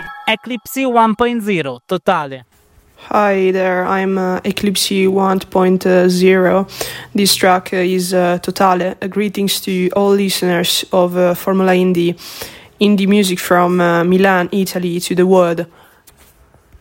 Eclipse 1.0, Totale. Hi there, I'm Eclipse 1.0. This track is Totale. Greetings to all listeners of Formula Indie music from Milan, Italy to the world.